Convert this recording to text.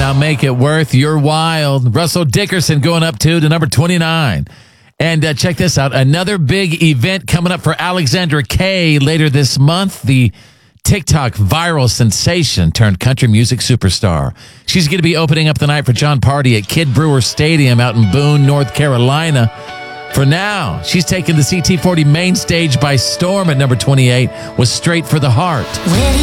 Now make it worth your while. Russell Dickerson going up to number 29. And check this out. Another big event coming up for Alexandra Kay later this month. The TikTok viral sensation turned country music superstar. She's going to be opening up the night for John Party at Kid Brewer Stadium out in Boone, North Carolina. For now, she's taking the CT40 main stage by storm at number 28 with Straight for the Heart.